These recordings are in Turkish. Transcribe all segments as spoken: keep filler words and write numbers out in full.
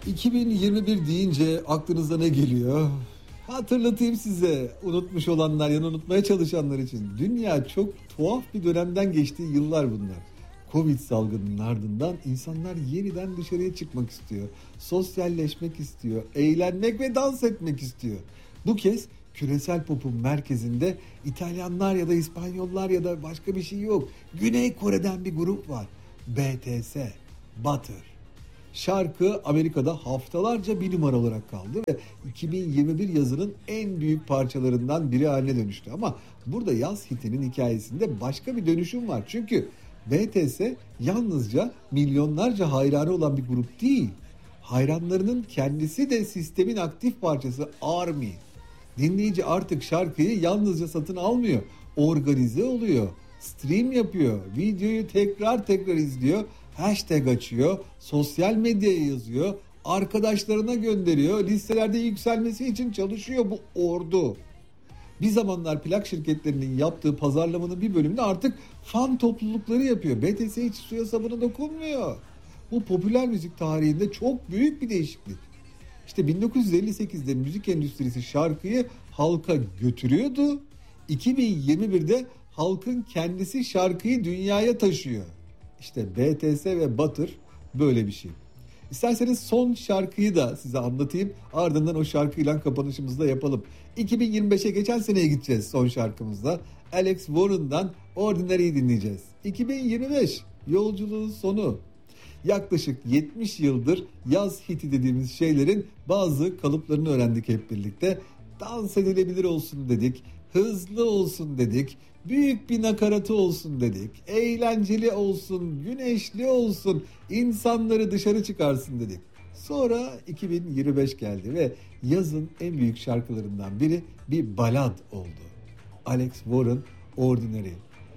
iki bin yirmi bir deyince aklınıza ne geliyor? Hatırlatayım size, unutmuş olanlar ya da unutmaya çalışanlar için. Dünya çok tuhaf bir dönemden geçtiği yıllar bunlar. Covid salgınının ardından insanlar yeniden dışarıya çıkmak istiyor. Sosyalleşmek istiyor, eğlenmek ve dans etmek istiyor. Bu kez küresel popun merkezinde İtalyanlar ya da İspanyollar ya da başka bir şey yok. Güney Kore'den bir grup var. B T S, Butter. Şarkı Amerika'da haftalarca bir numara olarak kaldı ve iki bin yirmi bir yazının en büyük parçalarından biri haline dönüştü. Ama burada yaz hitinin hikayesinde başka bir dönüşüm var. Çünkü B T S yalnızca milyonlarca hayranı olan bir grup değil. Hayranlarının kendisi de sistemin aktif parçası ARMY. Dinleyici artık şarkıyı yalnızca satın almıyor, organize oluyor, stream yapıyor, videoyu tekrar tekrar izliyor, hashtag açıyor, sosyal medyaya yazıyor, arkadaşlarına gönderiyor, listelerde yükselmesi için çalışıyor bu ordu. Bir zamanlar plak şirketlerinin yaptığı pazarlamanın bir bölümünü artık fan toplulukları yapıyor. B T S hiç suya sabuna dokunmuyor. Bu popüler müzik tarihinde çok büyük bir değişiklik. İşte bin dokuz yüz elli sekizde müzik endüstrisi şarkıyı halka götürüyordu. iki bin yirmi birde halkın kendisi şarkıyı dünyaya taşıyor. İşte B T S ve Butter böyle bir şey. İsterseniz son şarkıyı da size anlatayım. Ardından o şarkıyla kapanışımızı da yapalım. iki bin yirmi beşe geçen seneye gideceğiz son şarkımızda. Alex Warren'dan Ordinary'yi dinleyeceğiz. iki bin yirmi beş yolculuğun sonu. Yaklaşık yetmiş yıldır yaz hiti dediğimiz şeylerin bazı kalıplarını öğrendik hep birlikte. Dans edilebilir olsun dedik, hızlı olsun dedik, büyük bir nakaratı olsun dedik, eğlenceli olsun, güneşli olsun, insanları dışarı çıkarsın dedik. Sonra iki bin yirmi beş geldi ve yazın en büyük şarkılarından biri bir balad oldu. Alex Warren, Ordinary.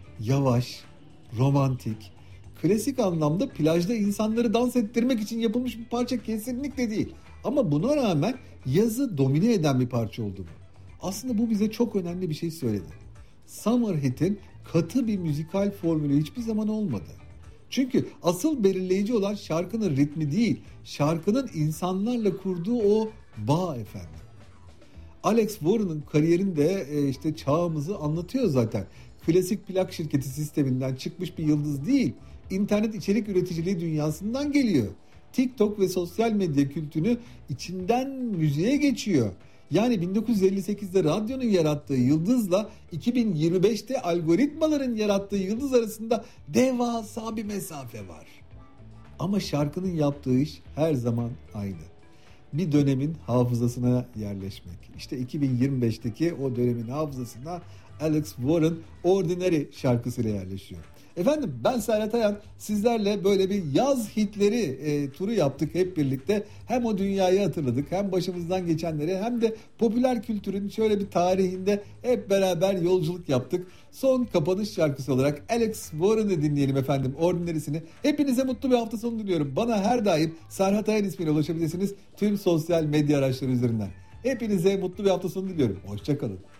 Yavaş, romantik, klasik anlamda plajda insanları dans ettirmek için yapılmış bir parça kesinlikle değil. Ama buna rağmen yazı domine eden bir parça oldu bu. Aslında bu bize çok önemli bir şey söyledi. Summer Hit'in katı bir müzikal formülü hiçbir zaman olmadı. Çünkü asıl belirleyici olan şarkının ritmi değil, şarkının insanlarla kurduğu o bağ efendim. Alex Warren'ın kariyerinde işte çağımızı anlatıyor zaten. Klasik plak şirketi sisteminden çıkmış bir yıldız değil, İnternet içerik üreticiliği dünyasından geliyor. TikTok ve sosyal medya kültürünü içinden müziğe geçiyor. Yani bin dokuz yüz elli sekizde radyonun yarattığı yıldızla iki bin yirmi beşte algoritmaların yarattığı yıldız arasında devasa bir mesafe var. Ama şarkının yaptığı iş her zaman aynı. Bir dönemin hafızasına yerleşmek. İşte iki bin yirmi beşteki o dönemin hafızasına Alex Warren Ordinary şarkısıyla yerleşiyor. Efendim ben Serhat Ayan, sizlerle böyle bir yaz hitleri e, turu yaptık hep birlikte. Hem o dünyayı hatırladık, hem başımızdan geçenleri, hem de popüler kültürün şöyle bir tarihinde hep beraber yolculuk yaptık. Son kapanış şarkısı olarak Alex Warren'ı dinleyelim efendim, Ordinary'sini. Hepinize mutlu bir hafta sonu diliyorum. Bana her daim Serhat Ayan ismiyle ulaşabilirsiniz tüm sosyal medya araçları üzerinden. Hepinize mutlu bir hafta sonu diliyorum. Hoşçakalın.